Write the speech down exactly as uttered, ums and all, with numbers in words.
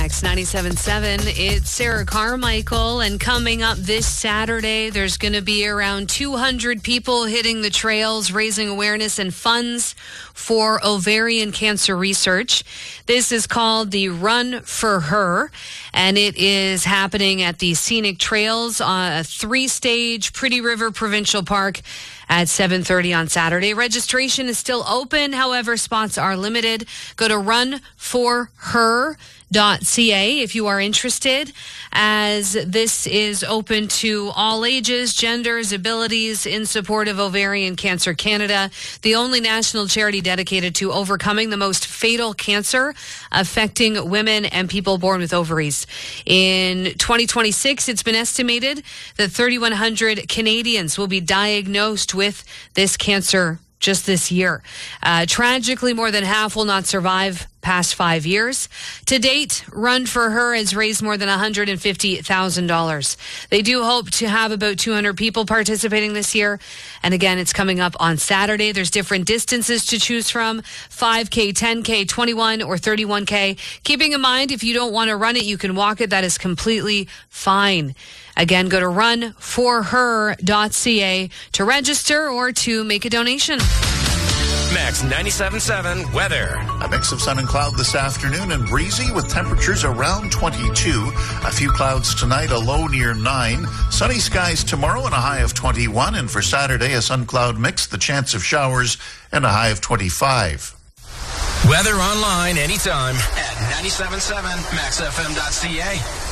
Max ninety-seven point seven. It's Sarah Carmichael, and coming up this Saturday, there's going to be around two hundred people hitting the trails, raising awareness and funds for ovarian cancer research. This is called the Run for Her, and it is happening at the Scenic Trails on a three-stage Pretty River Provincial Park at seven thirty on Saturday. Registration is still open. However, spots are limited. Go to run for her dot c a if you are interested, as this is open to all ages, genders, abilities, in support of Ovarian Cancer Canada, the only national charity dedicated to overcoming the most fatal cancer affecting women and people born with ovaries. In twenty twenty-six, it's been estimated that thirty-one hundred Canadians will be diagnosed with this cancer just this year. Uh, tragically, more than half will not survive past five years. To date, Run for Her has raised more than one hundred fifty thousand dollars. They do hope to have about two hundred people participating this year. And again, it's coming up on Saturday. There's different distances to choose from: five K, ten K, twenty-one or thirty-one K. Keeping in mind, if you don't want to run it, you can walk it. That is completely fine. Again, go to run for her dot c a to register or to make a donation. Max ninety-seven point seven weather. A mix of sun and cloud this afternoon and breezy with temperatures around twenty-two. A few clouds tonight, a low near nine. Sunny skies tomorrow and a high of twenty-one. And for Saturday, a sun-cloud mix, the chance of showers, and a high of twenty-five. Weather online anytime at ninety-seven point seven max f m dot c a.